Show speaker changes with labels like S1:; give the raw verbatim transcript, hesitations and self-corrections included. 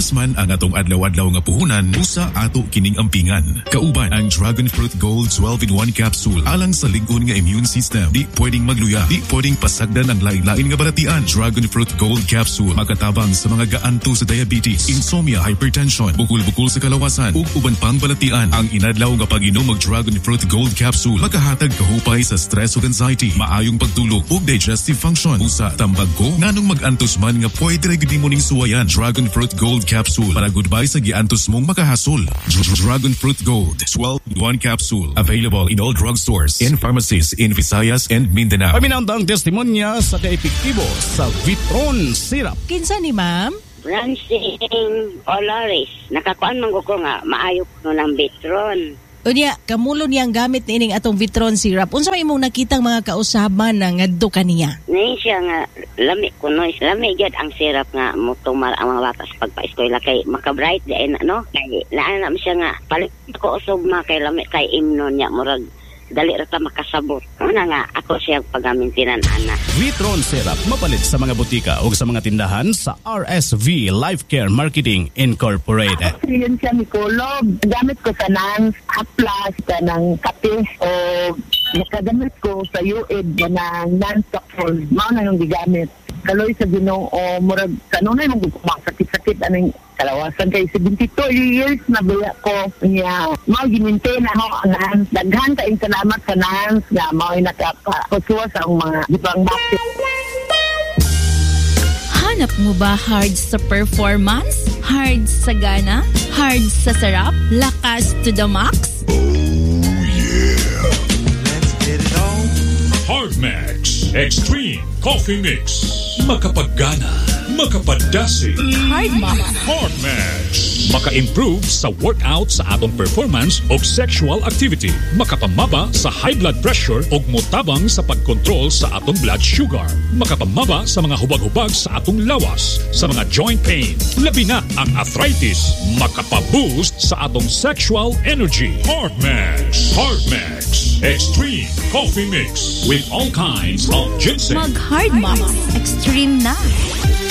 S1: Lawas man ang atong adlaw-adlaw nga puhunan, usa ato kining ampingan. Kauban ang Dragon Fruit Gold twelve in one capsule alang sa lig-on nga immune system. Di pwedeng magluya, di pwedeng pasagdan ang lain-lain nga balatian. Dragon Fruit Gold capsule makatabang sa mga gaanto sa diabetes, insomnia, hypertension, bukol-bukol sa kalawasan ug uban pang balatian. Ang inadlaw nga pag-inom og Dragon Fruit Gold capsule makahatag kahupay sa stress ug anxiety, maayong pagtulog ug digestive function. Usa tambag ko nganong mag-antos man nga pwede ra gid mo ning suwayan. Dragon Fruit Gold capsule para goodbye sa giantos mong makahasol. Dragon Fruit Gold twelve in one capsule available in all drugstores and pharmacies in Visayas and Mindanao.
S2: Paminantang testimonya sa kaepektibo sa Vitron Syrup.
S3: Kinsa ni ma'am?
S4: Francine Olaris. Nakakuan man ko nga maayo ko ng Vitron.
S3: Unya, kamulo niyang gamit ni ining atong Vitron syrup. Unsa may imong nakitang mga kausaban na ngadto kaniya?
S4: Nay siya nga lami kuno, lami gyud ang syrup nga mutumar ang mga bata sa pagpa-eskwela kay maka-bright di na no. Kay naa na siya nga palit ko usog ma kay lami kay imno niya murag dali ra ta makasabot. Una nga ako siya pagamintinan ana.
S2: Vitron Syrup mapalit sa mga butika o sa mga tindahan sa R S V Life Care Marketing Incorporated.
S5: Yun siya ni Kulob. Gamit ko sa nang haplas, sa nang kape o nakagamit ko sa U E D na non-toxin. Mao na yung gigamit. Kaloy sa Ginoo o murag kanunay mong sakit-sakit anong kalawasan kay seventy-two years na baya ko niya mao ginintain ako ang daghan kay salamat sa nans nga mao nakapasuwa sa mga ibang bakit.
S6: Hanap mo ba hard sa performance? Hard sa gana? Hard sa sarap? Lakas to the max?
S7: Oh yeah. Let's get it on.
S8: Hard Max Extreme Coffee Mix. Makapagana, makapadasi.
S6: Hard Max.
S8: Hard Max. Maka-improve sa workout sa atong performance o sexual activity. Makapamaba sa high blood pressure o mutabang sa pagkontrol sa atong blood sugar. Makapamaba sa mga hubag-hubag sa atong lawas, sa mga joint pain, labi na ang arthritis. Makapaboost sa atong sexual energy. Hard Max. Hard Max Extreme Coffee Mix with all kinds of ginseng.
S6: Mag Hard Max Extreme na.